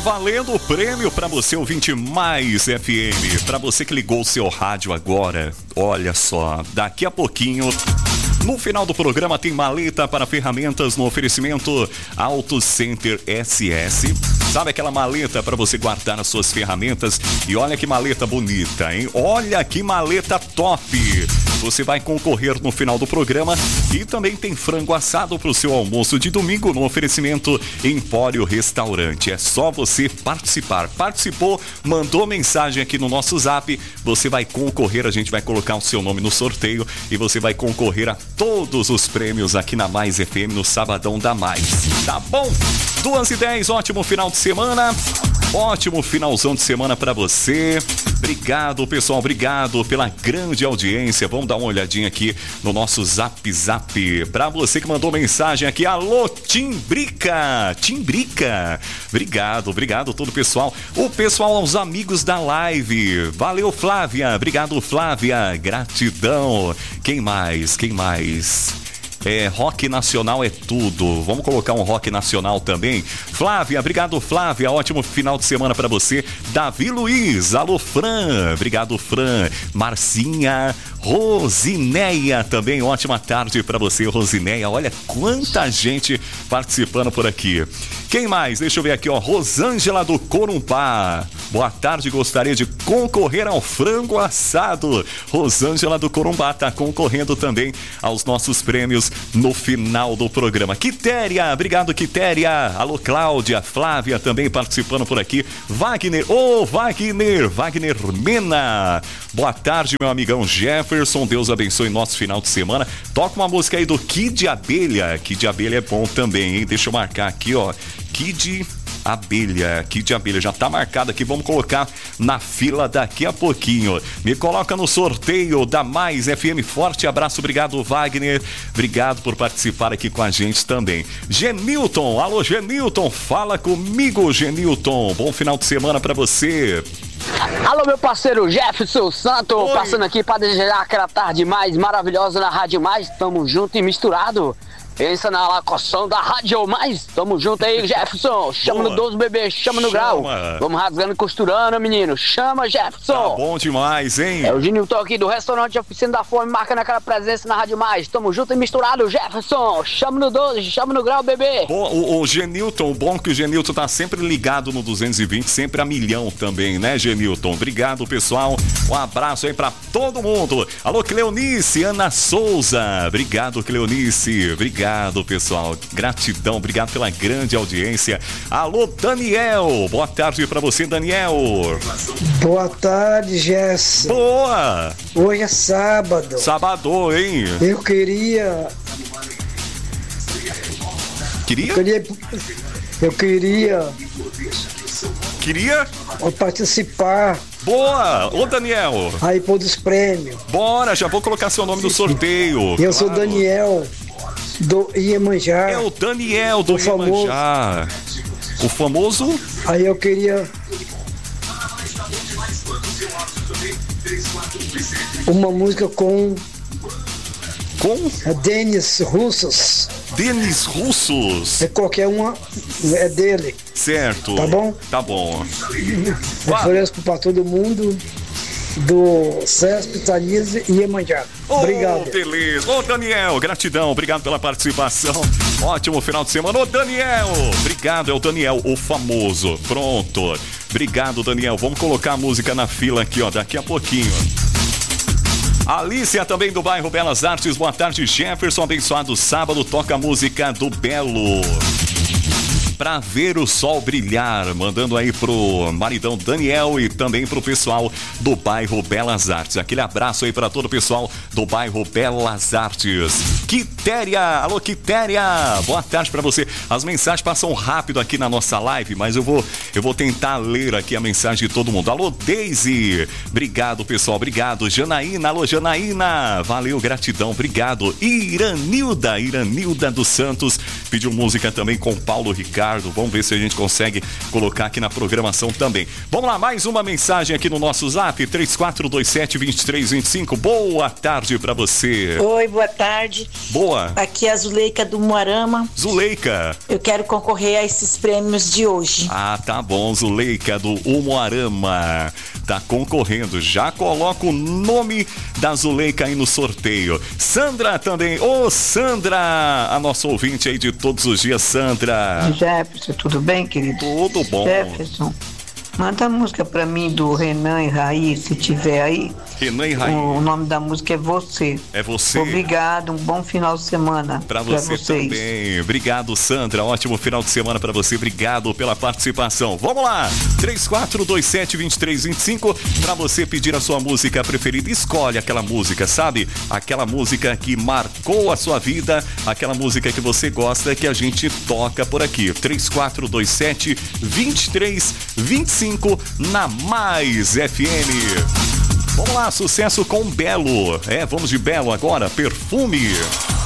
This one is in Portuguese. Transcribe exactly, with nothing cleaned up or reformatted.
valendo o prêmio para você, ouvinte Mais F M. Para você que ligou o seu rádio agora, olha só, daqui a pouquinho, no final do programa, tem maleta para ferramentas no oferecimento Auto Center S S. Sabe aquela maleta para você guardar as suas ferramentas? E olha que maleta bonita, hein? Olha que maleta top! Você vai concorrer no final do programa e também tem frango assado para o seu almoço de domingo no oferecimento Empório Restaurante. É só você participar. Participou, mandou mensagem aqui no nosso zap, você vai concorrer, a gente vai colocar o seu nome no sorteio e você vai concorrer a todos os prêmios aqui na Mais F M no Sabadão da Mais. Tá bom? duas e dez, ótimo final de semana. Ótimo finalzão de semana para você. Obrigado, pessoal. Obrigado pela grande audiência. Vamos dar uma olhadinha aqui no nosso Zap Zap. Para você que mandou mensagem aqui. Alô, Timbrica. Timbrica. Obrigado, obrigado todo o pessoal. O pessoal, aos amigos da live. Valeu, Flávia. Obrigado, Flávia. Gratidão. Quem mais? Quem mais? É, rock nacional é tudo. Vamos colocar um rock nacional também. Flávia, obrigado, Flávia. Ótimo final de semana pra você. Davi Luiz, alô, Fran. Obrigado, Fran. Marcinha, Rosineia também. Ótima tarde pra você, Rosineia. Olha quanta gente participando por aqui. Quem mais? Deixa eu ver aqui, ó. Rosângela do Corumbá. Boa tarde, gostaria de concorrer ao frango assado. Rosângela do Corumbá tá concorrendo também aos nossos prêmios no final do programa. Quitéria, obrigado, Quitéria. Alô, Cláudia, Flávia também participando por aqui. Wagner, ô oh, Wagner, Wagner Mena. Boa tarde, meu amigão Jefferson. Deus abençoe nosso final de semana. Toca uma música aí do Kid Abelha. Kid Abelha é bom também, hein? Deixa eu marcar aqui, ó. Kid Abelha, Kid Abelha, já tá marcado aqui, vamos colocar na fila daqui a pouquinho. Me coloca no sorteio da Mais F M. Forte abraço, obrigado, Wagner. Obrigado por participar aqui com a gente também. Genilton, alô, Genilton, fala comigo, Genilton. Bom final de semana pra você. Alô, meu parceiro Jefferson Santo, Oi. Passando aqui para desejar aquela tarde mais maravilhosa na Rádio Mais. Tamo junto e misturado. Pensa na lacoção da Rádio Mais. Tamo junto aí, Jefferson. Chama Boa. No doze, bebê. Chama no Chama. Grau. Vamos rasgando e costurando, menino. Chama, Jefferson. Tá bom demais, hein? É o Genilton aqui do restaurante Oficina da Fome, marcando aquela presença na Rádio Mais. Tamo junto e misturado, Jefferson. Chama no doze, chama no grau, bebê. Bom, o, o Genilton, o bom é que o Genilton tá sempre ligado no duzentos e vinte, sempre a milhão também, né, Genilton? Obrigado, pessoal. Um abraço aí pra todo mundo. Alô, Cleonice, Ana Souza. Obrigado, Cleonice. Obrigado. Obrigado, pessoal. Gratidão, obrigado pela grande audiência. Alô, Daniel. Boa tarde pra você, Daniel. Boa tarde, Jess. Boa. Hoje é sábado. Sábado, hein? Eu queria... Queria? Eu queria... Eu queria... Queria? Participar. Boa! Ô, Daniel. Aí, pôr dos prêmios. Bora, já vou colocar seu nome no sorteio. Eu claro. Sou Daniel. Do Iemanjá. É o Daniel do Iemanjá. O famoso? Aí eu queria uma música com Com? É Denis Russos. Denis Russos. É qualquer uma, é dele. Certo. Tá bom? Tá bom. Ofereço pra todo mundo do Cesp, Tanise e Iemanjá. Oh, obrigado. Beleza. Ô, Daniel, gratidão. Obrigado pela participação. Ótimo final de semana. Ô, Daniel. Obrigado, é o Daniel, o famoso. Pronto. Obrigado, Daniel. Vamos colocar a música na fila aqui, ó, daqui a pouquinho. Alícia também do bairro Belas Artes. Boa tarde, Jefferson. Abençoado sábado. Toca a música do Belo. Pra ver o sol brilhar, mandando aí pro maridão Daniel e também pro pessoal do bairro Belas Artes. Aquele abraço aí pra todo o pessoal do bairro Belas Artes. Quitéria, alô Quitéria, boa tarde pra você. As mensagens passam rápido aqui na nossa live, mas eu vou, eu vou tentar ler aqui a mensagem de todo mundo. Alô Deise, obrigado pessoal, obrigado. Janaína, alô Janaína, valeu, gratidão, obrigado. Iranilda, Iranilda dos Santos, pediu música também com Paulo Ricardo. Ricardo. Vamos ver se a gente consegue colocar aqui na programação também. Vamos lá, mais uma mensagem aqui no nosso zap, três quatro dois sete, dois três dois cinco. Boa tarde pra você. Oi, boa tarde. Boa. Aqui é a Zuleika do Umuarama. Zuleika. Eu quero concorrer a esses prêmios de hoje. Ah, tá bom, Zuleika do Umuarama. Tá concorrendo. Já coloca o nome da Zuleika aí no sorteio. Sandra também. Ô, Sandra, a nossa ouvinte aí de todos os dias, Sandra. Jefferson, tudo bem, querido? Tudo bom. Jefferson, manda a música pra mim do Renan e Raí, se tiver aí. Renan e Raí. O nome da música é Você. É Você. Obrigado, um bom final de semana pra, pra você vocês. Também. Obrigado, Sandra. Ótimo final de semana pra você. Obrigado pela participação. Vamos lá. três quatro dois sete, dois três dois cinco pra você pedir a sua música preferida. Escolhe aquela música, sabe? Aquela música que marcou a sua vida, aquela música que você gosta que a gente toca por aqui. três quatro dois sete, dois três dois cinco na Mais F M. Vamos lá, sucesso com Belo. É, vamos de Belo agora, Perfume.